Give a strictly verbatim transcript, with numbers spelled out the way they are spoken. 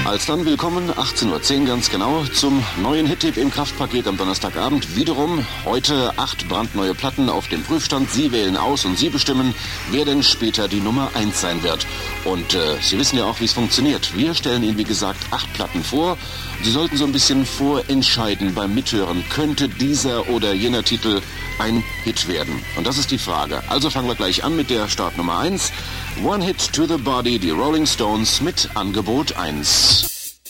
Alsdann willkommen, achtzehn Uhr zehn ganz genau, zum neuen Hit-Tipp im Kraftpaket am Donnerstagabend. Wiederum heute acht brandneue Platten auf dem Prüfstand. Sie wählen aus und Sie bestimmen, wer denn später die Nummer eins sein wird. Und äh, Sie wissen ja auch, wie es funktioniert. Wir stellen Ihnen, wie gesagt, acht Platten vor. Sie sollten so ein bisschen vorentscheiden beim Mithören. Könnte dieser oder jener Titel ein Hit werden? Und das ist die Frage. Also fangen wir gleich an mit der Startnummer eins. One Hit to the Body, die Rolling Stones mit Angebot eins.